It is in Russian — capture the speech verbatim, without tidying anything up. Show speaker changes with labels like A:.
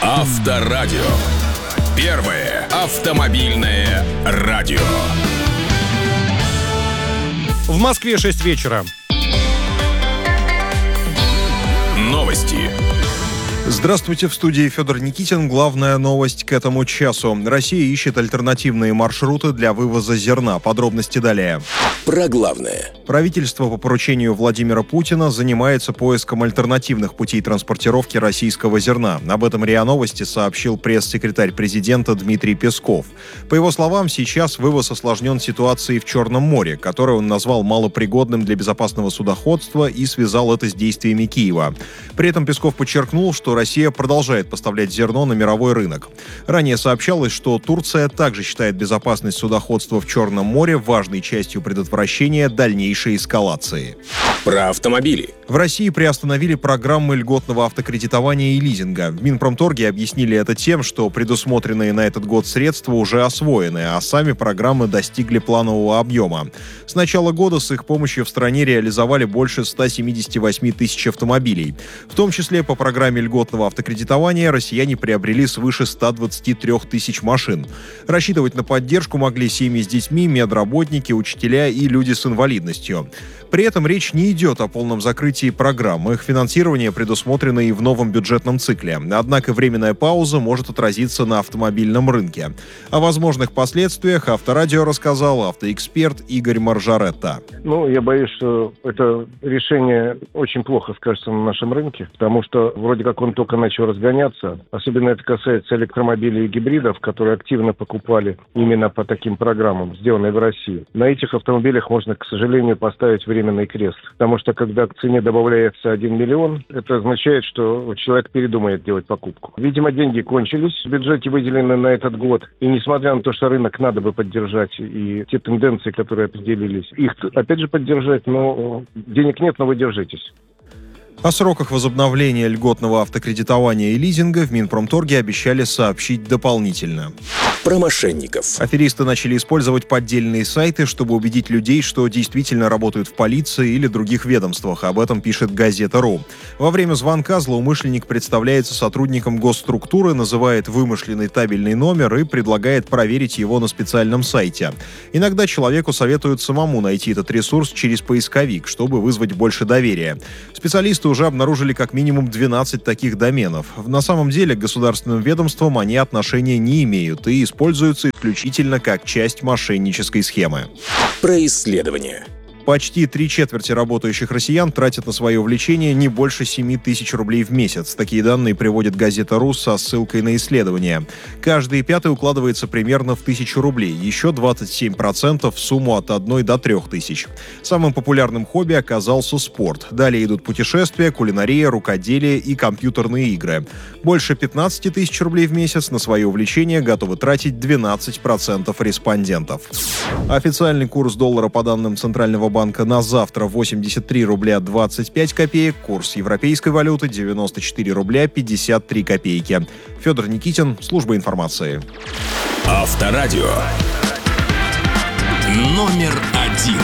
A: Авторадио. Первое автомобильное радио.
B: В Москве шесть вечера.
A: Новости.
C: Здравствуйте, в студии Федор Никитин. Главная новость к этому часу. Россия ищет альтернативные маршруты для вывоза зерна. Подробности далее.
A: Про главное.
C: Правительство по поручению Владимира Путина занимается поиском альтернативных путей транспортировки российского зерна. Об этом РИА Новости сообщил пресс-секретарь президента Дмитрий Песков. По его словам, сейчас вывоз осложнен ситуацией в Черном море, которое он назвал малопригодным для безопасного судоходства и связал это с действиями Киева. При этом Песков подчеркнул, что Россия продолжает поставлять зерно на мировой рынок. Ранее сообщалось, что Турция также считает безопасность судоходства в Черном море важной частью предотвращения дальнейшей эскалации.
A: Про автомобили.
C: В России приостановили программы льготного автокредитования и лизинга. В Минпромторге объяснили это тем, что предусмотренные на этот год средства уже освоены, а сами программы достигли планового объема. С начала года с их помощью в стране реализовали больше ста семидесяти восьми тысяч автомобилей. В том числе по программе льготного автокредитования россияне приобрели свыше ста двадцати трёх тысяч машин. Рассчитывать на поддержку могли семьи с детьми, медработники, учителя и люди с инвалидностью. При этом речь не идет о полном закрытии программ. Их финансирование предусмотрено и в новом бюджетном цикле. Однако временная пауза может отразиться на автомобильном рынке. О возможных последствиях Авторадио рассказал автоэксперт Игорь Маржаретта.
D: Ну, я боюсь, что это решение очень плохо скажется на нашем рынке, потому что вроде как он только начал разгоняться. Особенно это касается электромобилей и гибридов, которые активно покупали именно по таким программам, сделанные в России. На этих автомобилях можно, к сожалению, поставить временный крест. Потому что когда к цене добавляется один миллион, это означает, что человек передумает делать покупку. Видимо, деньги кончились в бюджете, выделены на этот год. И несмотря на то, что рынок надо бы поддержать, и те тенденции, которые определились, их опять же поддержать, но денег нет, но вы держитесь.
C: О сроках возобновления льготного автокредитования и лизинга в Минпромторге обещали сообщить дополнительно.
A: Про мошенников.
C: Аферисты начали использовать поддельные сайты, чтобы убедить людей, что действительно работают в полиции или других ведомствах. Об этом пишет Газета.ру. Во время звонка злоумышленник представляется сотрудником госструктуры, называет вымышленный табельный номер и предлагает проверить его на специальном сайте. Иногда человеку советуют самому найти этот ресурс через поисковик, чтобы вызвать больше доверия. Специалисты уже обнаружили как минимум двенадцать таких доменов. На самом деле к государственным ведомствам они отношения не имеют и используются исключительно как часть мошеннической схемы.
A: Про исследования.
C: Почти три четверти работающих россиян тратят на свое увлечение не больше семи тысяч рублей в месяц. Такие данные приводит Газета.ру со ссылкой на исследование. Каждый пятый укладывается примерно в тысячу рублей, еще двадцать семь процентов в сумму от одной до трех тысяч. Самым популярным хобби оказался спорт. Далее идут путешествия, кулинария, рукоделие и компьютерные игры. Больше пятнадцати тысяч рублей в месяц на свое увлечение готовы тратить двенадцать процентов респондентов. Официальный курс доллара по данным Центрального банка банка на завтра восемьдесят три рубля двадцать пять копеек, курс европейской валюты девяносто четыре рубля пятьдесят три копейки. Федор Никитин, служба информации.
A: Авторадио. Номер один.